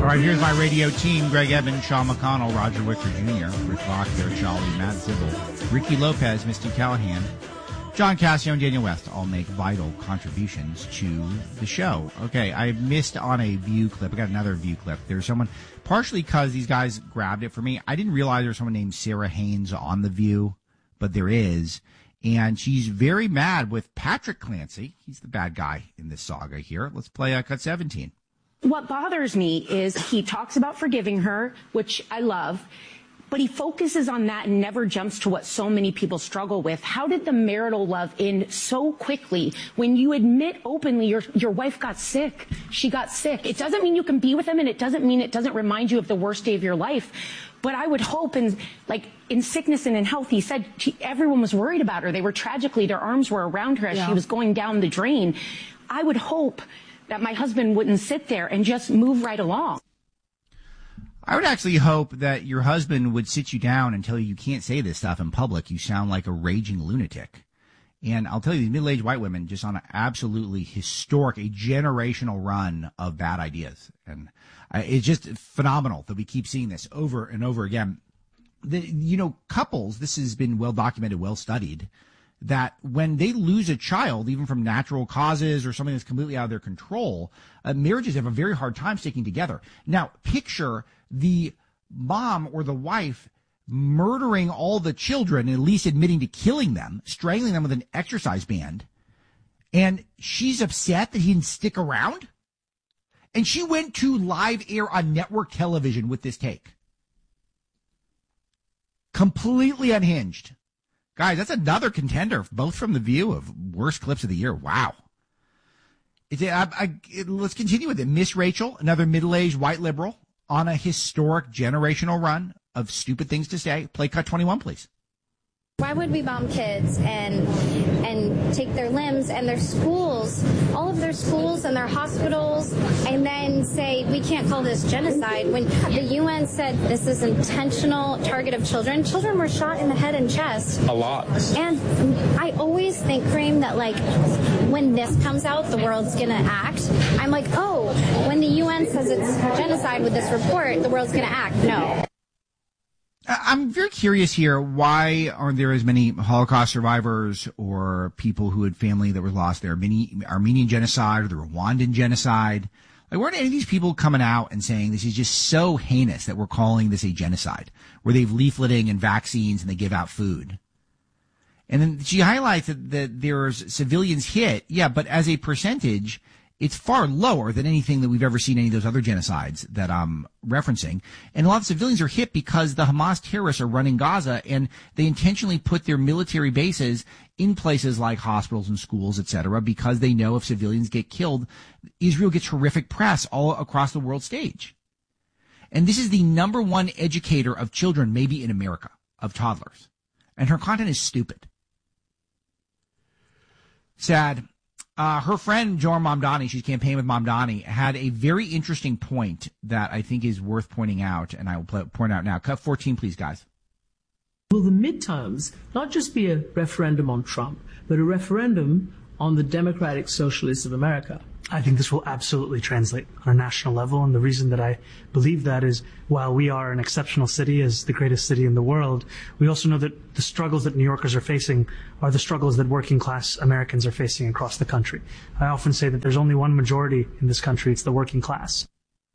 All right, here's my radio team. Greg Edmonds, Sean McConnell, Roger Wicker Jr., Rick Lockyer, Charlie, Matt Zibble, Ricky Lopez, Misty Callahan, John Cassio, and Daniel West all make vital contributions to the show. Okay, I missed on a View clip. I got another View clip. There's someone, partially because these guys grabbed it for me. I didn't realize there was someone named Sarah Haynes on The View, but there is. And she's very mad with Patrick Clancy. He's the bad guy in this saga here. Let's play cut 17. What bothers me is he talks about forgiving her, which I love, but he focuses on that and never jumps to what so many people struggle with. How did the marital love end so quickly when you admit openly your wife got sick? She got sick. It doesn't mean you can be with him, and it doesn't mean it doesn't remind you of the worst day of your life. But I would hope in sickness and in health, he said everyone was worried about her. They were tragically, their arms were around her as she was going down the drain. I would hope that my husband wouldn't sit there and just move right along. I would actually hope that your husband would sit you down and tell you can't say this stuff in public. You sound like a raging lunatic. And I'll tell you, these middle-aged white women just on an absolutely historic, a generational run of bad ideas. And it's just phenomenal that we keep seeing this over and over again. Couples, this has been well documented, well studied, that when they lose a child, even from natural causes or something that's completely out of their control, marriages have a very hard time sticking together. Now, picture the mom or the wife murdering all the children, and at least admitting to killing them, strangling them with an exercise band, and she's upset that he didn't stick around? And she went to live air on network television with this take. Completely unhinged. Guys, that's another contender, both from The View, of worst clips of the year. Wow. Let's continue with it. Miss Rachel, another middle-aged white liberal on a historic generational run of stupid things to say. Play cut 21, please. Why would we bomb kids and take their limbs and their schools, all of their schools and their hospitals, and then say we can't call this genocide when the UN said this is intentional target of children? Children were shot in the head and chest. A lot. And I always think, Kareem, that when this comes out, the world's going to act. I'm like, oh, when the UN says it's genocide with this report, the world's going to act. No. I'm very curious here. Why aren't there as many Holocaust survivors or people who had family that were lost there? Armenian genocide or the Rwandan genocide? Weren't any of these people coming out and saying this is just so heinous that we're calling this a genocide, where they've leafleting and vaccines and they give out food? And then she highlights that there's civilians hit. Yeah, but as a percentage, it's far lower than anything that we've ever seen any of those other genocides that I'm referencing. And a lot of civilians are hit because the Hamas terrorists are running Gaza, and they intentionally put their military bases in places like hospitals and schools, etc., because they know if civilians get killed, Israel gets horrific press all across the world stage. And this is the number one educator of children, maybe in America, of toddlers. And her content is stupid. Sad. Her friend, Joram Mamdani, she's campaigned with Mamdani, had a very interesting point that I think is worth pointing out, and I will point out now. Cut 14, please, guys. Will the midterms not just be a referendum on Trump, but a referendum on the democratic socialists of America? I think this will absolutely translate on a national level, and the reason that I believe that is, while we are an exceptional city as the greatest city in the world, we also know that the struggles that New Yorkers are facing are the struggles that working class Americans are facing across the country. I often say that there's only one majority in this country, it's the working class.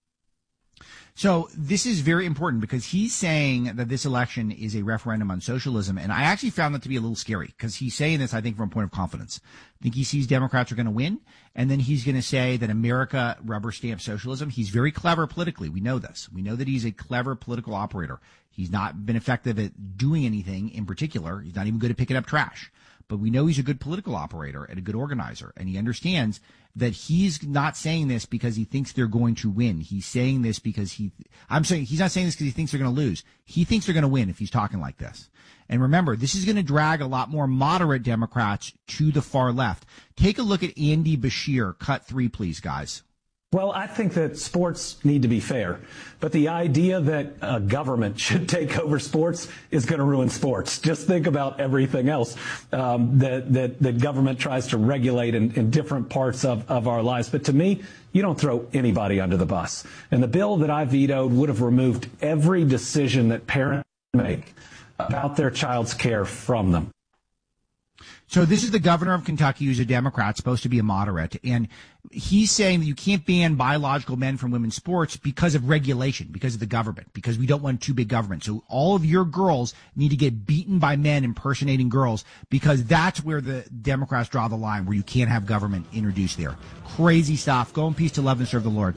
So this is very important because he's saying that this election is a referendum on socialism. And I actually found that to be a little scary because he's saying this, I think, from a point of confidence. I think he sees Democrats are going to win. And then he's going to say that America rubber stamps socialism. He's very clever politically. We know this. We know that he's a clever political operator. He's not been effective at doing anything in particular. He's not even good at picking up trash. But we know he's a good political operator and a good organizer. And he understands that he's not saying this because he thinks they're going to win. He's saying this because he's not saying this because he thinks they're going to lose. He thinks they're going to win if he's talking like this. And remember, this is going to drag a lot more moderate Democrats to the far left. Take a look at Andy Bashir. Cut 3, please, guys. Well, I think that sports need to be fair, but the idea that a government should take over sports is going to ruin sports. Just think about everything else that government tries to regulate in different parts of our lives. But to me, you don't throw anybody under the bus. And the bill that I vetoed would have removed every decision that parents make about their child's care from them. So this is the governor of Kentucky, who's a Democrat, supposed to be a moderate, and he's saying that you can't ban biological men from women's sports because of regulation, because of the government, because we don't want too big government. So all of your girls need to get beaten by men impersonating girls, because that's where the Democrats draw the line, where you can't have government introduced there. Crazy stuff. Go in peace to love and serve the Lord.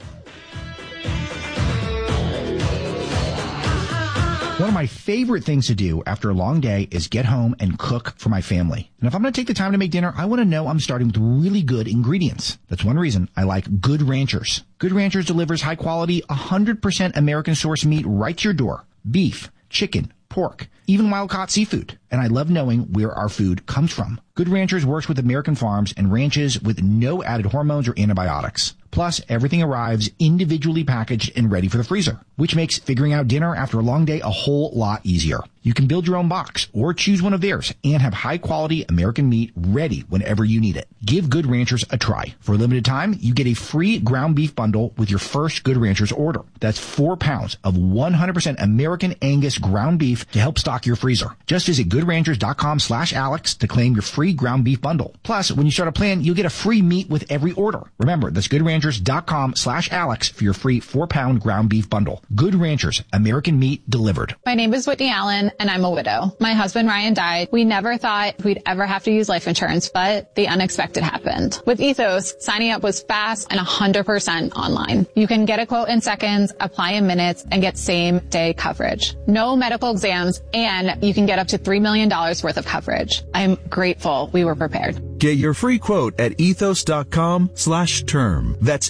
One of my favorite things to do after a long day is get home and cook for my family. And if I'm going to take the time to make dinner, I want to know I'm starting with really good ingredients. That's one reason I like Good Ranchers. Good Ranchers delivers high quality, 100% American source meat right to your door. Beef, chicken, pork, even wild-caught seafood. And I love knowing where our food comes from. Good Ranchers works with American farms and ranches with no added hormones or antibiotics. Plus, everything arrives individually packaged and ready for the freezer, which makes figuring out dinner after a long day a whole lot easier. You can build your own box or choose one of theirs and have high-quality American meat ready whenever you need it. Give Good Ranchers a try. For a limited time, you get a free ground beef bundle with your first Good Ranchers order. That's 4 pounds of 100% American Angus ground beef to help stock your freezer. Just visit goodranchers.com/Alex to claim your free ground beef bundle. Plus, when you start a plan, you'll get a free meat with every order. Remember, that's goodranchers.com/Alex for your free 4-pound ground beef bundle. Good Ranchers, American meat delivered. My name is Whitney Allen, and I'm a widow. My husband Ryan died. We never thought we'd ever have to use life insurance, but the unexpected happened. With Ethos, signing up was fast and 100% online. You can get a quote in seconds, apply in minutes, and get same-day coverage. No medical exams, and you can get up to $3 million worth of coverage. I'm grateful we were prepared. Get your free quote at ethos.com/term. That's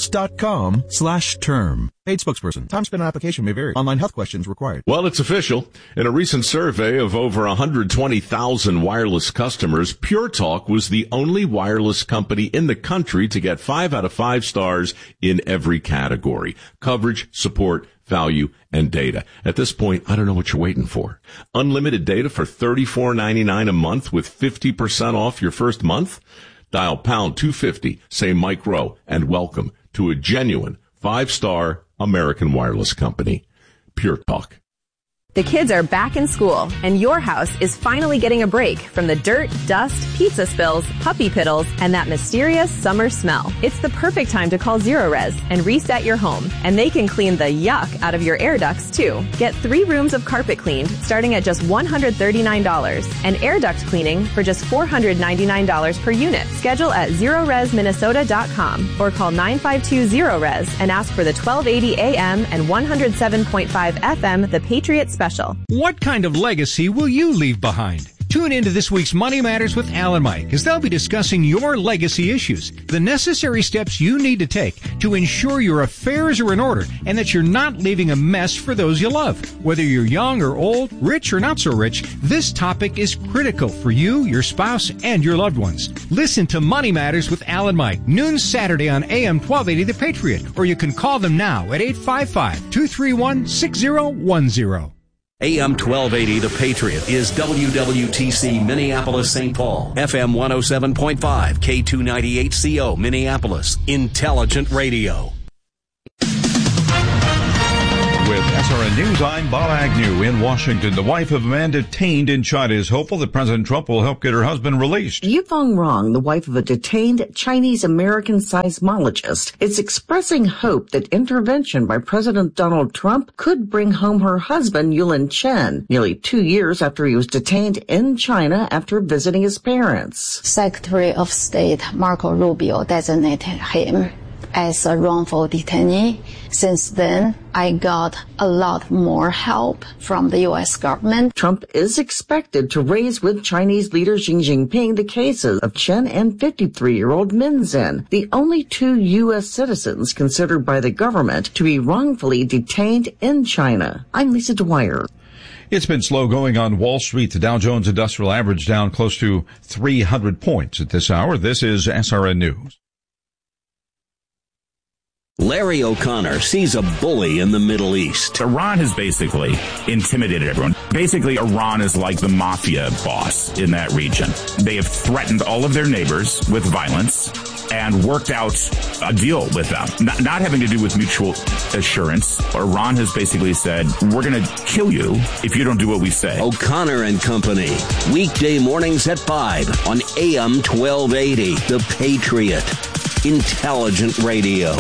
ethos.com/term. Paid spokesperson. Time spent on application may vary. Online health questions required. Well, it's official. In a recent survey of over 120,000 wireless customers, Pure Talk was the only wireless company in the country to get 5 out of 5 stars in every category: coverage, support, value, and data. At this point, I don't know what you're waiting for. Unlimited data for $34.99 a month with 50% off your first month? Dial pound 250, say Mike Rowe, and welcome to a genuine 5-star American wireless company. Pure Talk. The kids are back in school, and your house is finally getting a break from the dirt, dust, pizza spills, puppy piddles, and that mysterious summer smell. It's the perfect time to call Zerorez and reset your home, and they can clean the yuck out of your air ducts, too. Get 3 rooms of carpet cleaned starting at just $139, and air duct cleaning for just $499 per unit. Schedule at ZerorezMinnesota.com or call 952-ZEROREZ and ask for the 1280 AM and 107.5 FM The Patriot Special. What kind of legacy will you leave behind? Tune into this week's Money Matters with Al and Mike, as they'll be discussing your legacy issues, the necessary steps you need to take to ensure your affairs are in order and that you're not leaving a mess for those you love. Whether you're young or old, rich or not so rich, this topic is critical for you, your spouse, and your loved ones. Listen to Money Matters with Al and Mike, noon Saturday on AM 1280 The Patriot, or you can call them now at 855-231-6010. AM 1280 The Patriot is WWTC Minneapolis St. Paul, FM 107.5, K298CO Minneapolis, Intelligent Radio. With SRN News, I'm Bob Agnew in Washington. The wife of a man detained in China is hopeful that President Trump will help get her husband released. Yifeng Rong, the wife of a detained Chinese-American seismologist, is expressing hope that intervention by President Donald Trump could bring home her husband, Yulin Chen, nearly 2 years after he was detained in China after visiting his parents. Secretary of State Marco Rubio designated him as a wrongful detainee. Since then, I got a lot more help from the U.S. government. Trump is expected to raise with Chinese leader Xi Jinping the cases of Chen and 53-year-old Min Zhen, the only 2 U.S. citizens considered by the government to be wrongfully detained in China. I'm Lisa Dwyer. It's been slow going on Wall Street. The Dow Jones Industrial Average down close to 300 points at this hour. This is SRN News. Larry O'Connor sees a bully in the Middle East. Iran has basically intimidated everyone. Basically, Iran is like the mafia boss in that region. They have threatened all of their neighbors with violence and worked out a deal with them. Not having to do with mutual assurance. Iran has basically said, we're going to kill you if you don't do what we say. O'Connor and Company. Weekday mornings at 5 on AM 1280. The Patriot. Intelligent radio.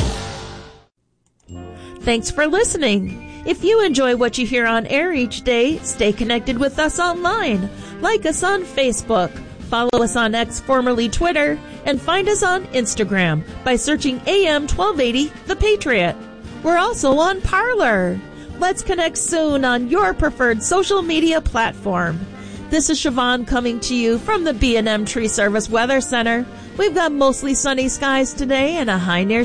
Thanks for listening. If you enjoy what you hear on air each day, stay connected with us online. Like us on Facebook. Follow us on X, formerly Twitter, and find us on Instagram by searching AM 1280 The Patriot. We're also on Parler. Let's connect soon on your preferred social media platform. This is Siobhan coming to you from the B&M Tree Service Weather Center. We've got mostly sunny skies today and a high near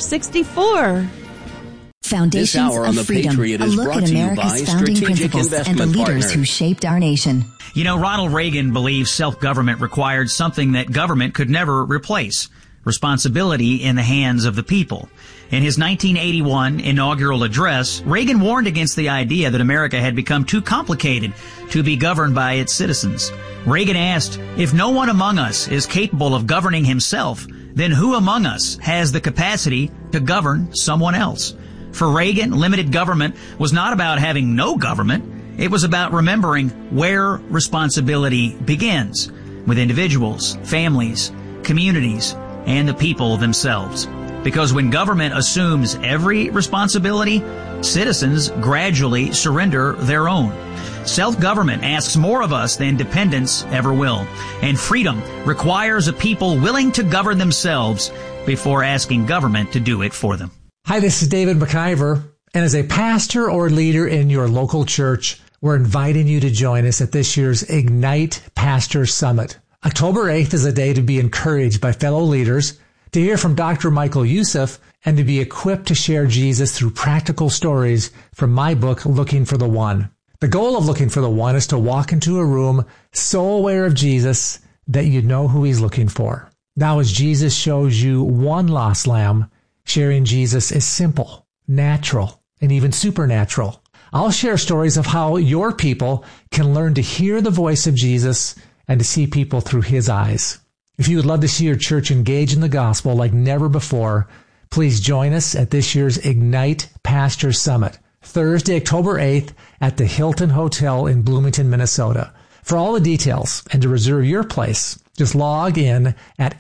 64. Foundations of Freedom, a look at America's founding principles and the leaders who shaped our nation. You know, Ronald Reagan believed self-government required something that government could never replace: responsibility in the hands of the people. In his 1981 inaugural address, Reagan warned against the idea that America had become too complicated to be governed by its citizens. Reagan asked, if no one among us is capable of governing himself, then who among us has the capacity to govern someone else? For Reagan, limited government was not about having no government. It was about remembering where responsibility begins, with individuals, families, communities, and the people themselves. Because when government assumes every responsibility, citizens gradually surrender their own. Self-government asks more of us than dependence ever will. And freedom requires a people willing to govern themselves before asking government to do it for them. Hi, this is David McIver, and as a pastor or leader in your local church, we're inviting you to join us at this year's Ignite Pastor Summit. October 8th is a day to be encouraged by fellow leaders, to hear from Dr. Michael Youssef, and to be equipped to share Jesus through practical stories from my book, Looking for the One. The goal of Looking for the One is to walk into a room so aware of Jesus that you know who he's looking for. Now, as Jesus shows you one lost lamb, sharing Jesus is simple, natural, and even supernatural. I'll share stories of how your people can learn to hear the voice of Jesus and to see people through his eyes. If you would love to see your church engage in the gospel like never before, please join us at this year's Ignite Pastor Summit, Thursday, October 8th at the Hilton Hotel in Bloomington, Minnesota. For all the details and to reserve your place, just log in at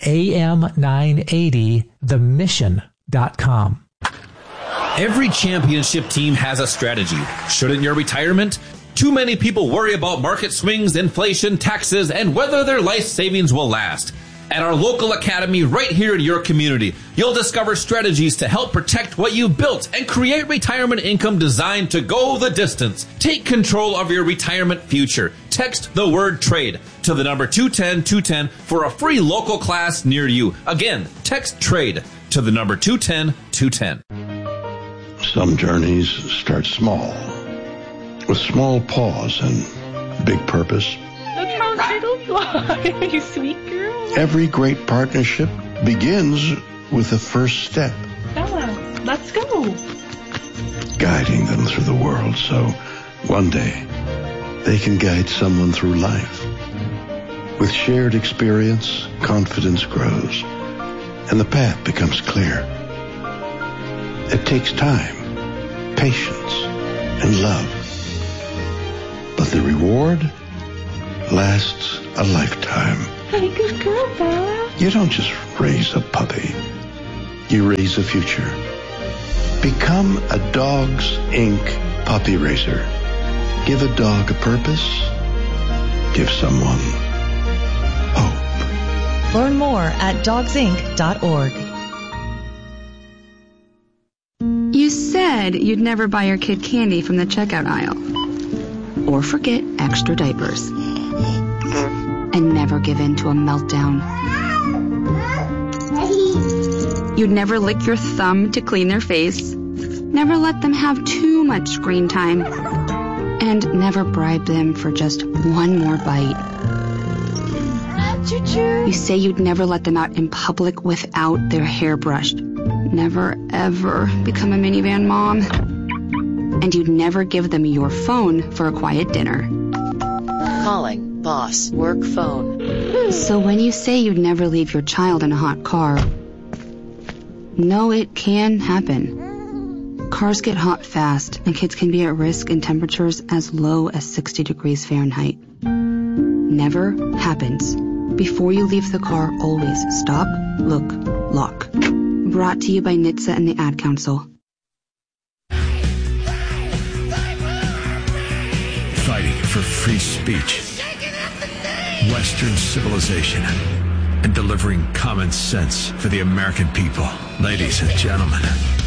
am980themission.com. Every championship team has a strategy. Shouldn't your retirement? Too many people worry about market swings, inflation, taxes, and whether their life savings will last. At our local academy right here in your community, you'll discover strategies to help protect what you built and create retirement income designed to go the distance. Take control of your retirement future. Text the word TRADE to the number 210-210 for a free local class near you. Again, text TRADE to the number 210-210. Some journeys start small, with small pause and big purpose. Look how turtles fly, you sweet girl. Every great partnership begins with the first step. Bella, let's go. Guiding them through the world so one day they can guide someone through life. With shared experience, confidence grows, and the path becomes clear. It takes time, patience, and love. But the reward lasts a lifetime. Hey, good girl, Bella. You don't just raise a puppy. You raise a future. Become a Dogs Inc. puppy raiser. Give a dog a purpose. Give someone hope. Learn more at dogsinc.org. You said you'd never buy your kid candy from the checkout aisle. Or forget extra diapers. And never give in to a meltdown. You'd never lick your thumb to clean their face. Never let them have too much screen time. And never bribe them for just one more bite. You say you'd never let them out in public without their hair brushed. never, ever become a minivan mom. And you'd never give them your phone for a quiet dinner. Calling boss work phone. So when you say you'd never leave your child in a hot car, no, it can happen. Cars get hot fast, and kids can be at risk in temperatures as low as 60 degrees Fahrenheit. Never happens. Before you leave the car, always stop, look, lock. Brought to you by NHTSA and the Ad Council. Fighting for free speech, Western civilization, and delivering common sense for the American people. Ladies and gentlemen,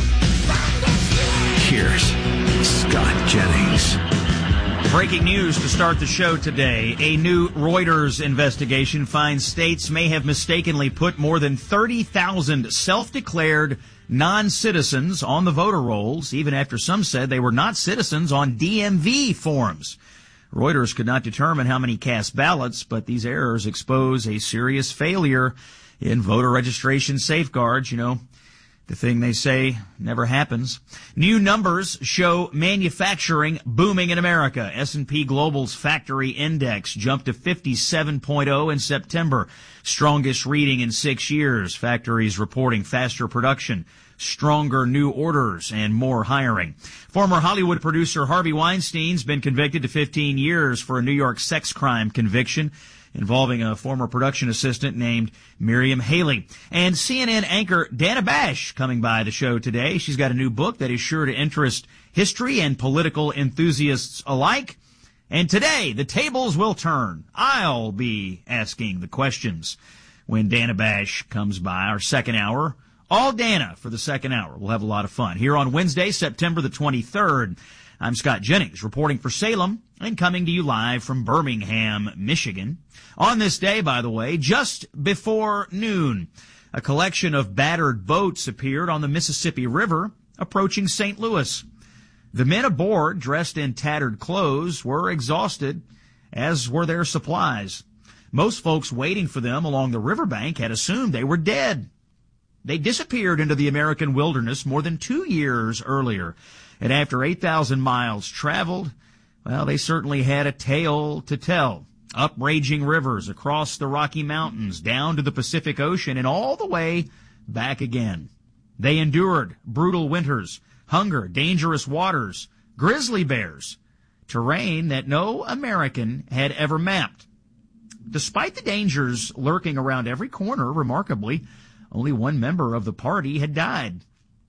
here's Scott Jennings. Breaking news to start the show today. A new Reuters investigation finds states may have mistakenly put more than 30,000 self-declared non-citizens on the voter rolls, even after some said they were not citizens on DMV forms. Reuters could not determine how many cast ballots, but these errors expose a serious failure in voter registration safeguards. You know, the thing they say never happens. New numbers show manufacturing booming in America. S&P Global's factory index jumped to 57.0 in September, strongest reading in 6 years. Factories reporting faster production, stronger new orders, and more hiring. Former Hollywood producer Harvey Weinstein's been convicted to 15 years for a New York sex crime conviction involving a former production assistant named Miriam Haley. And CNN anchor Dana Bash coming by the show today. She's got a new book that is sure to interest history and political enthusiasts alike. And today, the tables will turn. I'll be asking the questions when Dana Bash comes by. Our second hour, all Dana for the second hour. We'll have a lot of fun. Here on Wednesday, September the 23rd, I'm Scott Jennings, reporting for Salem and coming to you live from Birmingham, Michigan. On this day, by the way, just before noon, a collection of battered boats appeared on the Mississippi River approaching St. Louis. The men aboard, dressed in tattered clothes, were exhausted, as were their supplies. Most folks waiting for them along the riverbank had assumed they were dead. They disappeared into the American wilderness more than 2 years earlier. And after 8,000 miles traveled, well, they certainly had a tale to tell. Up raging rivers, across the Rocky Mountains, down to the Pacific Ocean, and all the way back again. They endured brutal winters, hunger, dangerous waters, grizzly bears, terrain that no American had ever mapped. Despite the dangers lurking around every corner, remarkably, only one member of the party had died.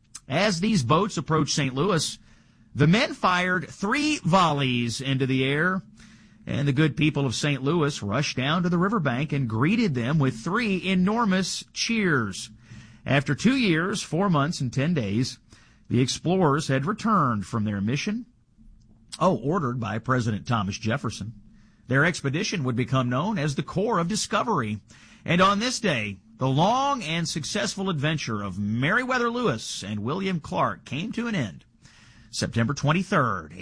As these boats approached St. Louis, the men fired 3 volleys into the air, and the good people of St. Louis rushed down to the riverbank and greeted them with 3 enormous cheers. After 2 years, 4 months, and 10 days, the explorers had returned from their mission, ordered by President Thomas Jefferson. Their expedition would become known as the Corps of Discovery. And on this day, the long and successful adventure of Meriwether Lewis and William Clark came to an end. September 23rd,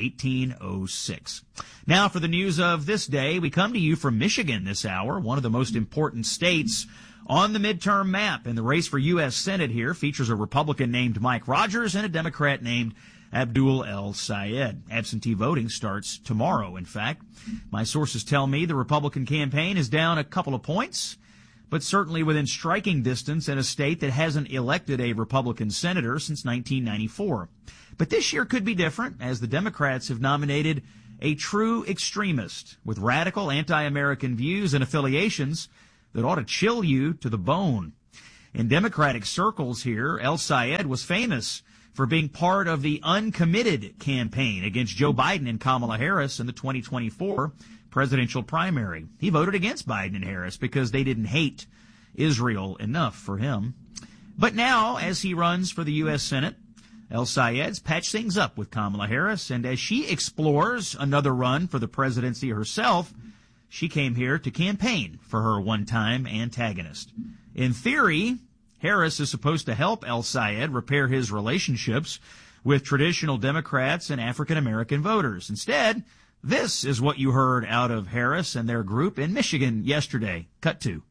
1806. Now for the news of this day, we come to you from Michigan this hour, one of the most important states on the midterm map. And the race for U.S. Senate here features a Republican named Mike Rogers and a Democrat named Abdul El-Sayed. Absentee voting starts tomorrow, in fact. My sources tell me the Republican campaign is down a couple of points, but certainly within striking distance in a state that hasn't elected a Republican senator since 1994. But this year could be different, as the Democrats have nominated a true extremist with radical anti-American views and affiliations that ought to chill you to the bone. In Democratic circles here, El-Sayed was famous for being part of the uncommitted campaign against Joe Biden and Kamala Harris in the 2024 presidential primary. He voted against Biden and Harris because they didn't hate Israel enough for him. But now, as he runs for the U.S. Senate, El-Sayed's patched things up with Kamala Harris, and as she explores another run for the presidency herself, she came here to campaign for her one-time antagonist. In theory, Harris is supposed to help El-Sayed repair his relationships with traditional Democrats and African-American voters. Instead, this is what you heard out of Harris and their group in Michigan yesterday. Cut to.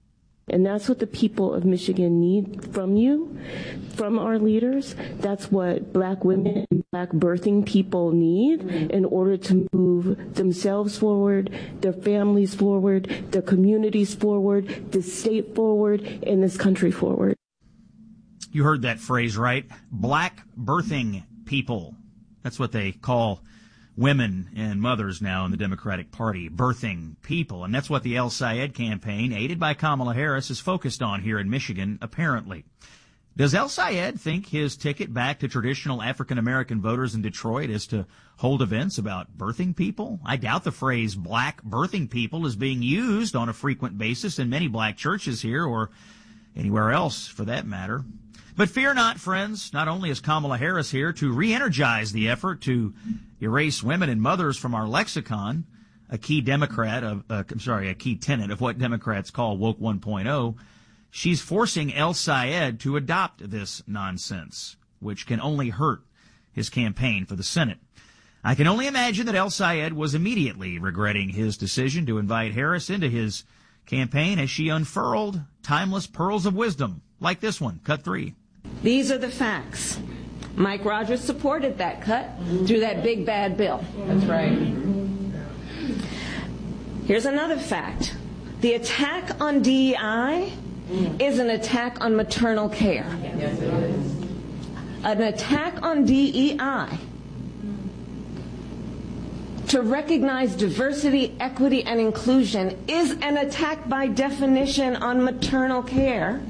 And that's what the people of Michigan need from you, from our leaders. That's what Black women and Black birthing people need in order to move themselves forward, their families forward, their communities forward, the state forward, and this country forward. You heard that phrase, right? Black birthing people. That's what they call women and mothers now in the Democratic Party, birthing people. And that's what the El Sayed campaign, aided by Kamala Harris, is focused on here in Michigan, apparently. Does El Sayed think his ticket back to traditional African-American voters in Detroit is to hold events about birthing people? I doubt the phrase black birthing people is being used on a frequent basis in many black churches here or anywhere else for that matter. But fear not, friends. Not only is Kamala Harris here to re-energize the effort to erase women and mothers from our lexicon, a key tenet of what Democrats call Woke 1.0, she's forcing El Sayed to adopt this nonsense, which can only hurt his campaign for the Senate. I can only imagine that El Sayed was immediately regretting his decision to invite Harris into his campaign as she unfurled timeless pearls of wisdom, like this one, cut 3. These are the facts. Mike Rogers supported that cut through that big bad bill. That's right. Here's another fact. The attack on DEI is an attack on maternal care. Yes, it is. An attack on DEI to recognize diversity, equity, and inclusion is an attack by definition on maternal care.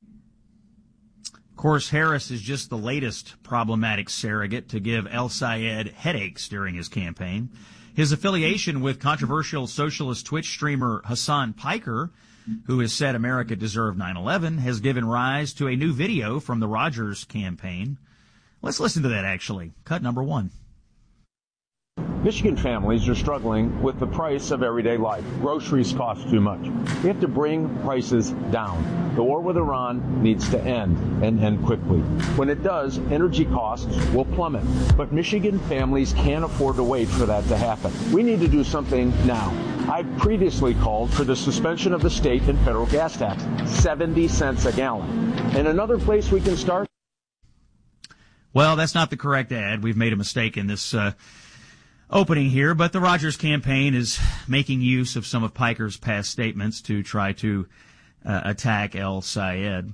Of course, Harris is just the latest problematic surrogate to give El Sayed headaches during his campaign. His affiliation with controversial socialist Twitch streamer Hassan Piker, who has said America deserved 9/11, has given rise to a new video from the Rogers campaign. Let's listen to that, actually. Cut number 1. Michigan families are struggling with the price of everyday life. Groceries cost too much. We have to bring prices down. The war with Iran needs to end, and end quickly. When it does, energy costs will plummet. But Michigan families can't afford to wait for that to happen. We need to do something now. I've previously called for the suspension of the state and federal gas tax, 70 cents a gallon. And another place we can start? Well, that's not the correct ad. We've made a mistake in this opening here, but the Rogers campaign is making use of some of Piker's past statements to try to attack El Sayed.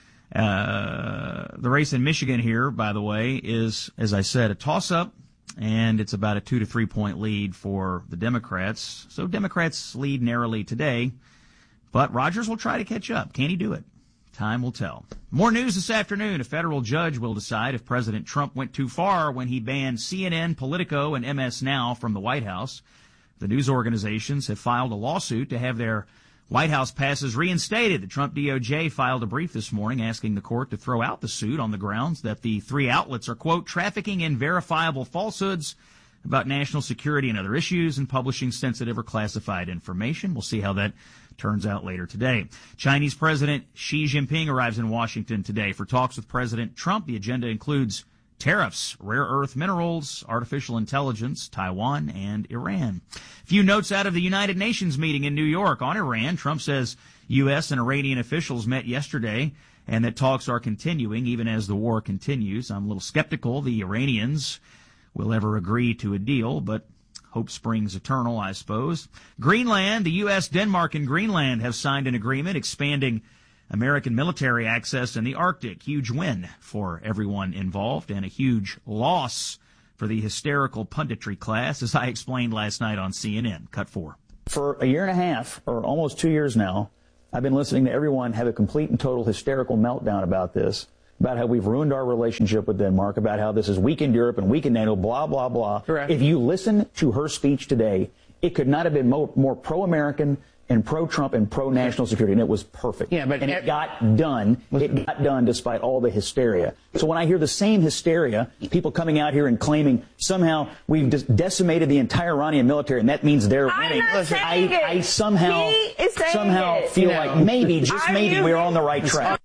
The race in Michigan here, by the way, is, as I said, a toss-up, and it's about a 2 to 3 point lead for the Democrats. So Democrats lead narrowly today, but Rogers will try to catch up. Can he do it? Time will tell. More news this afternoon. A federal judge will decide if President Trump went too far when he banned CNN, Politico, and MS Now from the White House. The news organizations have filed a lawsuit to have their White House passes reinstated. The Trump DOJ filed a brief this morning asking the court to throw out the suit on the grounds that the 3 outlets are, quote, trafficking in verifiable falsehoods about national security and other issues and publishing sensitive or classified information. We'll see how that turns out later today. Chinese President Xi Jinping arrives in Washington today for talks with President Trump. The agenda includes tariffs, rare earth minerals, artificial intelligence, Taiwan, and Iran. A few notes out of the United Nations meeting in New York on Iran. Trump says U.S. and Iranian officials met yesterday and that talks are continuing even as the war continues. I'm a little skeptical the Iranians will ever agree to a deal, but hope springs eternal, I suppose. Greenland, the U.S., Denmark, and Greenland have signed an agreement expanding American military access in the Arctic. Huge win for everyone involved and a huge loss for the hysterical punditry class, as I explained last night on CNN. Cut 4. For a year and a half, or almost 2 years now, I've been listening to everyone have a complete and total hysterical meltdown about this, about how we've ruined our relationship with Denmark, about how this has weakened Europe and weakened NATO, blah, blah, blah. Correct. If you listen to her speech today, it could not have been more pro-American and pro-Trump and pro-national security, and it was perfect. Yeah, but it got done. It got done despite all the hysteria. So when I hear the same hysteria, people coming out here and claiming somehow we've decimated the entire Iranian military, and that means they're winning. I somehow feel like maybe, just maybe, we're on the right track.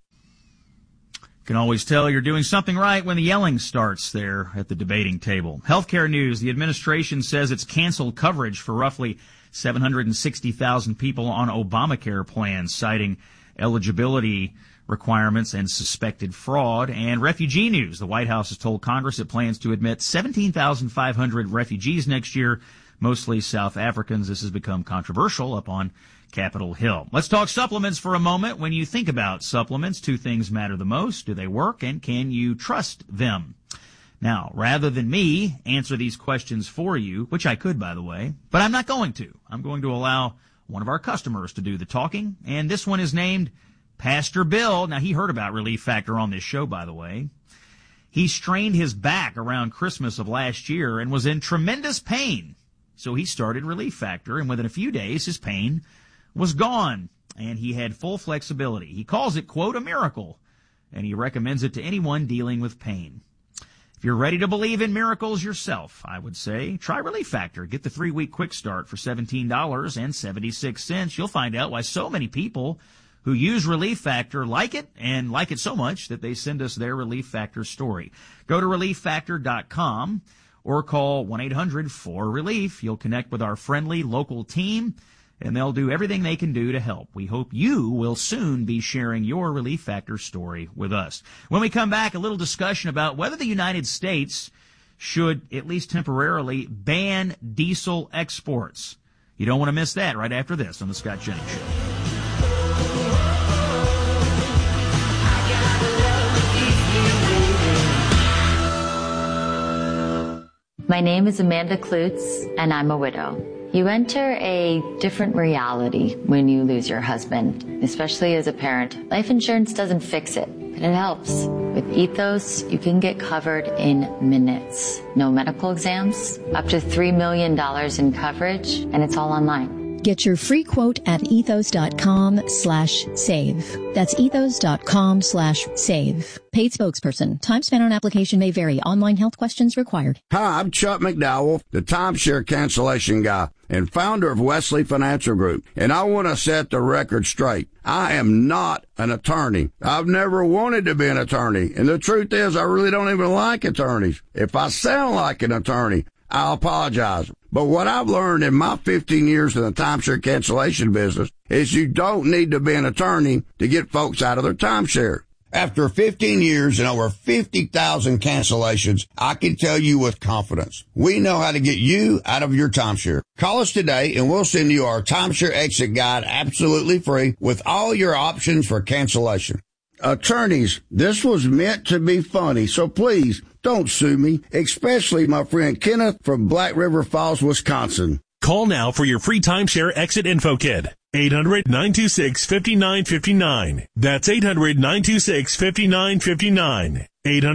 Can always tell you're doing something right when the yelling starts there at the debating table. Healthcare news. The administration says it's canceled coverage for roughly 760,000 people on Obamacare plans, citing eligibility requirements and suspected fraud. And refugee news. The White House has told Congress it plans to admit 17,500 refugees next year, mostly South Africans. This has become controversial up on Capitol Hill. Let's talk supplements for a moment. When you think about supplements, two things matter the most. Do they work, and can you trust them? Now, rather than me answer these questions for you, which I could, by the way, but I'm not going to. I'm going to allow one of our customers to do the talking, and this one is named Pastor Bill. Now, he heard about Relief Factor on this show, by the way. He strained his back around Christmas of last year and was in tremendous pain. So he started Relief Factor, and within a few days, his pain was gone, and he had full flexibility. He calls it, quote, a miracle, and he recommends it to anyone dealing with pain. If you're ready to believe in miracles yourself, I would say, try Relief Factor. Get the 3-week quick start for $17.76. You'll find out why so many people who use Relief Factor like it, and like it so much that they send us their Relief Factor story. Go to ReliefFactor.com or call 1-800-4RELIEF. You'll connect with our friendly local team, and they'll do everything they can do to help. We hope you will soon be sharing your Relief Factor story with us. When we come back, a little discussion about whether the United States should, at least temporarily, ban diesel exports. You don't want to miss that right after this on The Scott Jennings Show. My name is Amanda Klutz, and I'm a widow. You enter a different reality when you lose your husband, especially as a parent. Life insurance doesn't fix it, but it helps. With Ethos, you can get covered in minutes. No medical exams, up to $3 million in coverage, and it's all online. Get your free quote at ethos.com/save. That's ethos.com/save. Paid spokesperson. Time spent on application may vary. Online health questions required. Hi, I'm Chuck McDowell, the timeshare cancellation guy and founder of Wesley Financial Group. And I want to set the record straight. I am not an attorney. I've never wanted to be an attorney. And the truth is, I really don't even like attorneys. If I sound like an attorney, I apologize. But what I've learned in my 15 years in the timeshare cancellation business is you don't need to be an attorney to get folks out of their timeshare. After 15 years and over 50,000 cancellations, I can tell you with confidence, we know how to get you out of your timeshare. Call us today and we'll send you our timeshare exit guide absolutely free with all your options for cancellation. Attorneys, this was meant to be funny, so please don't sue me, especially my friend Kenneth from Black River Falls, Wisconsin. Call now for your free timeshare exit info kit. 800-926-5959. That's 800-926-5959.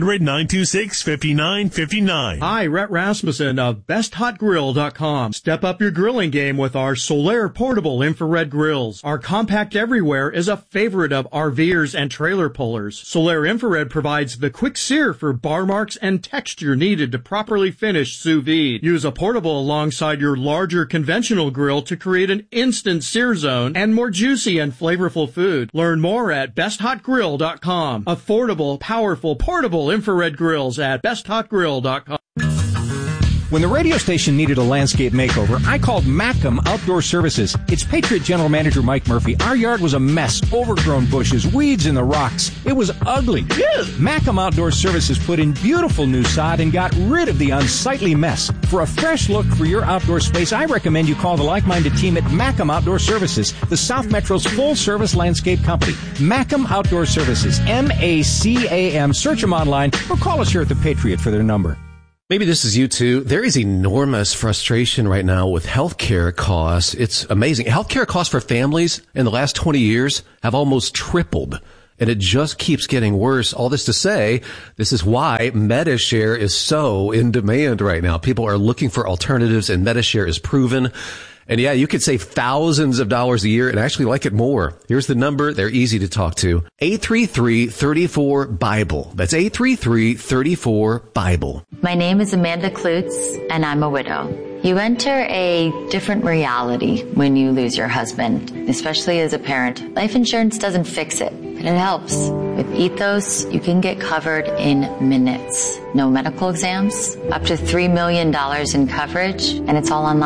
800-926-5959. Hi, Rhett Rasmussen of BestHotGrill.com. Step up your grilling game with our Solaire portable infrared grills. Our compact everywhere is a favorite of RVers and trailer pullers. Solaire infrared provides the quick sear for bar marks and texture needed to properly finish sous vide. Use a portable alongside your larger conventional grill to create an instant sear zone and more juicy and flavorful food. Learn more at BestHotGrill.com. Affordable, powerful, portable infrared grills at BestHotGrill.com. When the radio station needed a landscape makeover, I called Mackham Outdoor Services. It's Patriot General Manager Mike Murphy. Our yard was a mess, overgrown bushes, weeds in the rocks. It was ugly. Mackham Outdoor Services put in beautiful new sod and got rid of the unsightly mess. For a fresh look for your outdoor space, I recommend you call the like-minded team at Mackham Outdoor Services, the South Metro's full-service landscape company. Mackham Outdoor Services, M-A-C-A-M. Search them online or call us here at the Patriot for their number. Maybe this is you too. There is enormous frustration right now with healthcare costs. It's amazing. Healthcare costs for families in the last 20 years have almost tripled, and it just keeps getting worse. All this to say, this is why MediShare is so in demand right now. People are looking for alternatives, and MediShare is proven. And yeah, you could save thousands of dollars a year and actually like it more. Here's the number. They're easy to talk to. 833-34-BIBLE. That's 833-34-BIBLE. My name is Amanda Klutz, and I'm a widow. You enter a different reality when you lose your husband, especially as a parent. Life insurance doesn't fix it, but it helps. With Ethos, you can get covered in minutes. No medical exams, up to $3 million in coverage, and it's all online.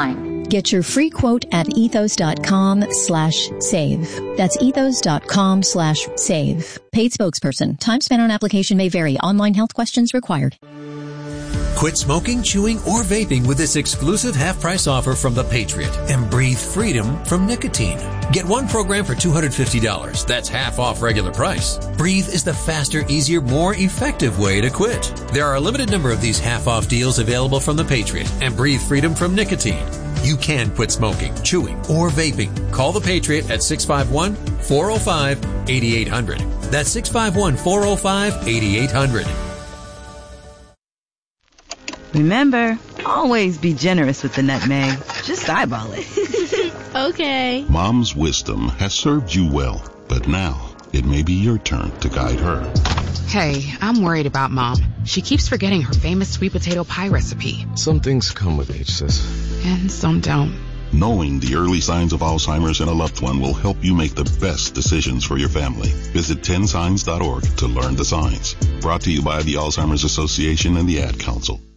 Get your free quote at ethos.com/save. That's ethos.com/save. Paid spokesperson. Time spent on application may vary. Online health questions required. Quit smoking, chewing, or vaping with this exclusive half-price offer from The Patriot and breathe freedom from nicotine. Get one program for $250. That's half off regular price. Breathe is the faster, easier, more effective way to quit. There are a limited number of these half-off deals available from The Patriot and breathe freedom from nicotine. You can quit smoking, chewing, or vaping. Call The Patriot at 651-405-8800. That's 651-405-8800. Remember, always be generous with the nutmeg. Just eyeball it. Okay. Mom's wisdom has served you well, but now it may be your turn to guide her. Hey, I'm worried about Mom. She keeps forgetting her famous sweet potato pie recipe. Some things come with age, sis. And some don't. Knowing the early signs of Alzheimer's in a loved one will help you make the best decisions for your family. Visit 10signs.org to learn the signs. Brought to you by the Alzheimer's Association and the Ad Council.